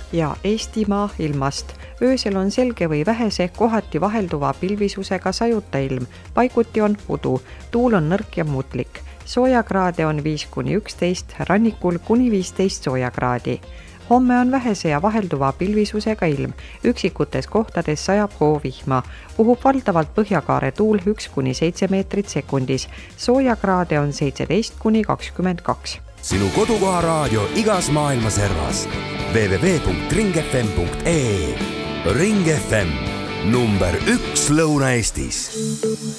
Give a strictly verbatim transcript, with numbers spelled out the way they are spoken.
ja Eestimaa ilmast. Öösel on selge või vähese, kohati vahelduva pilvisusega sajuta ilm. Paiguti on udu. Tuul on nõrk ja muutlik. Soojakraade on viis kuni üksteist, rannikul kuni viisteist soojakraadi. Homme on vähese ja vahelduva pilvisusega ilm. Üksikutes kohtades sajab hoovihma. Puhub valdavalt põhjakaare tuul üks kuni seitse meetrit sekundis. Soojakraade on seitseteist kuni kakskümmend kaks. Sinu kodukoha raadio igas maailma servas. w w w punkt ring f m punkt e e Ring F M, number üks Lõuna-Eestis.